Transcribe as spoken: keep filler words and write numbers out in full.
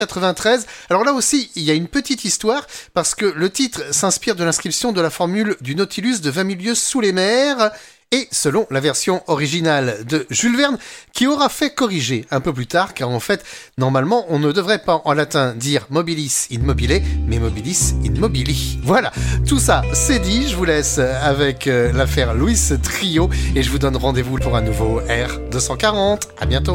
quatre-vingt-treize. Alors là aussi, il y a une petite histoire, parce que le titre s'inspire de l'inscription de la formule du Nautilus de vingt mille lieues sous les mers, et selon la version originale de Jules Verne, qui aura fait corriger un peu plus tard, car en fait, normalement, on ne devrait pas en latin dire mobilis in mobile, mais mobilis in mobili. Voilà, tout ça, c'est dit, je vous laisse avec euh, l'affaire Louis Trio, et je vous donne rendez-vous pour un nouveau R deux cent quarante. À bientôt.